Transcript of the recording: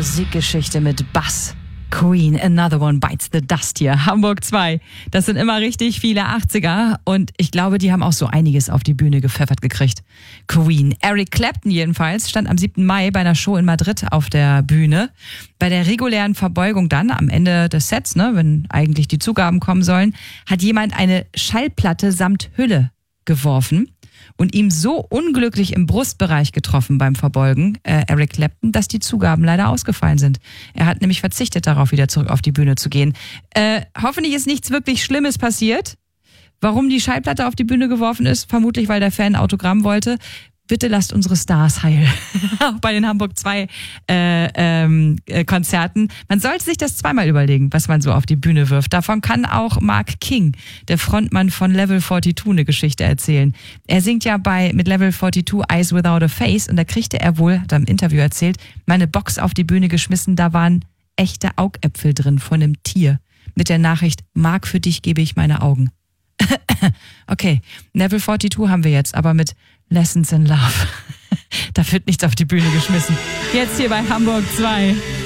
Musikgeschichte mit Bass. Queen, Another One Bites the Dust hier. Hamburg 2. Das sind immer richtig viele 80er und ich glaube, die haben auch so einiges auf die Bühne gepfeffert gekriegt. Queen. Eric Clapton jedenfalls stand am 7. Mai bei einer Show in Madrid auf der Bühne. Bei der regulären Verbeugung dann, am Ende des Sets, wenn eigentlich die Zugaben kommen sollen, hat jemand eine Schallplatte samt Hülle geworfen und ihm so unglücklich im Brustbereich getroffen beim Verbeugen, Eric Clapton, dass die Zugaben leider ausgefallen sind. Er hat nämlich verzichtet darauf, wieder zurück auf die Bühne zu gehen. Hoffentlich ist nichts wirklich Schlimmes passiert. Warum die Schallplatte auf die Bühne geworfen ist, vermutlich weil der Fan ein Autogramm wollte. Bitte lasst unsere Stars heil. Auch bei den Hamburg 2 Konzerten. Man sollte sich das zweimal überlegen, was man so auf die Bühne wirft. Davon kann auch Mark King, der Frontmann von Level 42, eine Geschichte erzählen. Er singt ja mit Level 42 Eyes Without a Face und da kriegte er wohl, hat er im Interview erzählt, meine Box auf die Bühne geschmissen, da waren echte Augäpfel drin von einem Tier. Mit der Nachricht, Mark, für dich gebe ich meine Augen. Okay, Level 42 haben wir jetzt, aber mit Lessons in Love. Da wird nichts auf die Bühne geschmissen. Jetzt hier bei Hamburg 2.